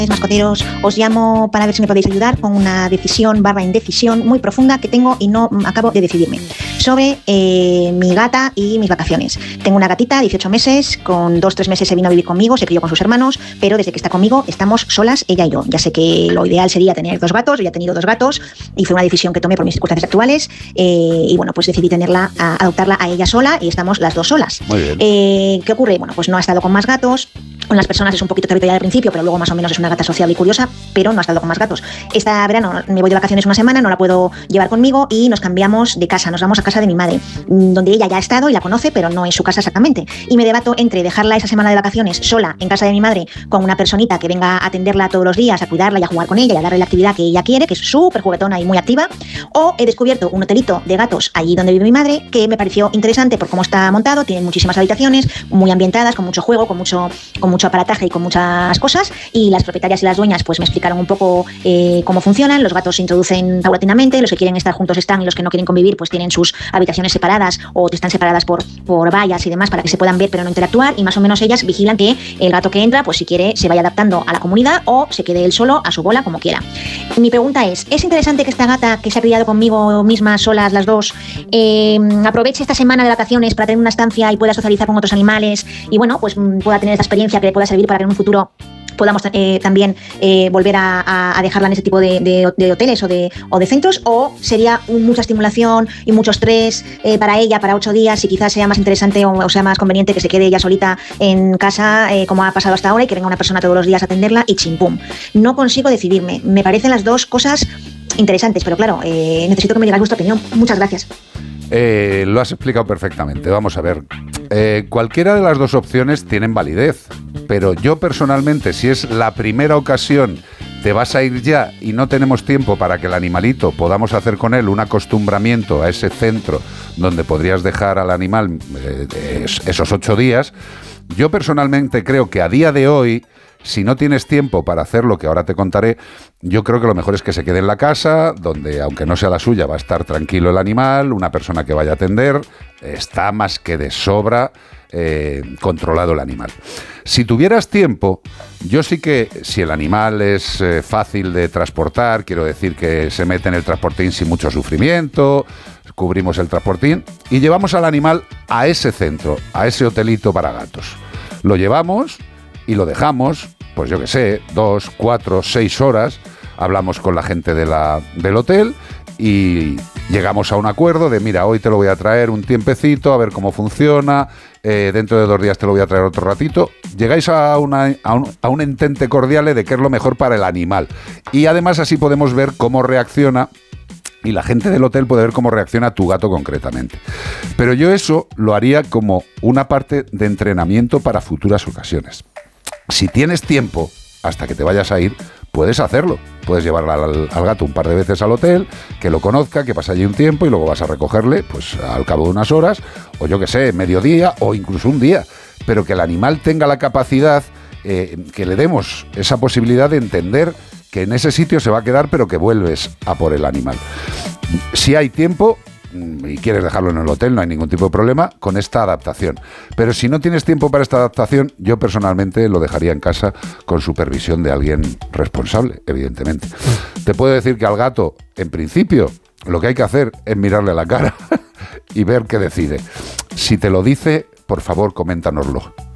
Mascoteros, os llamo para ver si me podéis ayudar con una decisión / indecisión muy profunda que tengo y no acabo de decidirme sobre mi gata y mis vacaciones. Tengo una gatita, 18 meses, con 2-3 meses se vino a vivir conmigo, se crió con sus hermanos, pero desde que está conmigo estamos solas, ella y yo. Ya sé que lo ideal sería tener 2 gatos, yo ya he tenido 2 gatos y fue una decisión que tomé por mis circunstancias actuales y bueno, pues decidí adoptarla a ella sola y estamos las 2 solas. Muy bien. ¿Qué ocurre? Bueno, pues no ha estado con más gatos. Con las personas es un poquito territorial al principio, pero luego más o menos es una gata sociable y curiosa, pero no ha estado con más gatos. Esta verano me voy de vacaciones una semana, no la puedo llevar conmigo y nos cambiamos de casa, nos vamos a casa de mi madre, donde ella ya ha estado y la conoce, pero no es su casa exactamente. Y me debato entre dejarla esa semana de vacaciones sola en casa de mi madre con una personita que venga a atenderla todos los días, a cuidarla y a jugar con ella y a darle la actividad que ella quiere, que es súper juguetona y muy activa, o he descubierto un hotelito de gatos allí donde vive mi madre que me pareció interesante por cómo está montado, tiene muchísimas habitaciones, muy ambientadas, con mucho juego, con mucho aparataje y con muchas cosas, y las propietarias y las dueñas pues me explicaron un poco cómo funcionan. Los gatos se introducen paulatinamente, los que quieren estar juntos están y los que no quieren convivir pues tienen sus habitaciones separadas o están separadas por vallas y demás para que se puedan ver pero no interactuar, y más o menos ellas vigilan que el gato que entra pues si quiere se vaya adaptando a la comunidad o se quede él solo a su bola como quiera. Mi pregunta ¿es interesante que esta gata que se ha criado conmigo misma, solas las 2, aproveche esta semana de vacaciones para tener una estancia y pueda socializar con otros animales y bueno, pues pueda tener esta experiencia que le pueda servir para que en un futuro podamos también volver a dejarla en ese tipo de hoteles o de centros, o sería mucha estimulación y mucho estrés para ella, para 8 días, y quizás sea más interesante o sea más conveniente que se quede ella solita en casa como ha pasado hasta ahora y que venga una persona todos los días a atenderla y chimpum. No consigo decidirme, me parecen las 2 cosas interesantes, pero claro, necesito que me digáis vuestra opinión. Muchas gracias. Lo has explicado perfectamente. Vamos a ver. Cualquiera de las 2 opciones tienen validez, pero yo personalmente, si es la primera ocasión, te vas a ir ya y no tenemos tiempo para que el animalito podamos hacer con él un acostumbramiento a ese centro donde podrías dejar al animal esos 8 días, yo personalmente creo que a día de hoy, si no tienes tiempo para hacer lo que ahora te contaré, yo creo que lo mejor es que se quede en la casa, donde aunque no sea la suya va a estar tranquilo el animal, una persona que vaya a atender, está más que de sobra controlado el animal. Si tuvieras tiempo, yo sí que, si el animal es fácil de transportar, quiero decir que se mete en el transportín sin mucho sufrimiento, cubrimos el transportín y llevamos al animal a ese centro, a ese hotelito para gatos. Lo llevamos y lo dejamos, pues yo qué sé, 2, 4, 6 horas, hablamos con la gente del hotel y llegamos a un acuerdo de, mira, hoy te lo voy a traer un tiempecito, a ver cómo funciona, dentro de 2 días te lo voy a traer otro ratito. Llegáis a un entente cordial de qué es lo mejor para el animal. Y además así podemos ver cómo reacciona, y la gente del hotel puede ver cómo reacciona tu gato concretamente. Pero yo eso lo haría como una parte de entrenamiento para futuras ocasiones. Si tienes tiempo, hasta que te vayas a ir, puedes hacerlo. Puedes llevar al gato un par de veces al hotel, que lo conozca, que pase allí un tiempo y luego vas a recogerle pues al cabo de unas horas, o yo que sé, mediodía o incluso un día. Pero que el animal tenga la capacidad, que le demos esa posibilidad de entender que en ese sitio se va a quedar, pero que vuelves a por el animal. Si hay tiempo y quieres dejarlo en el hotel, no hay ningún tipo de problema con esta adaptación. Pero si no tienes tiempo para esta adaptación, yo personalmente lo dejaría en casa con supervisión de alguien responsable, evidentemente. Te puedo decir que al gato, en principio, lo que hay que hacer es mirarle a la cara y ver qué decide. Si te lo dice, por favor, coméntanoslo.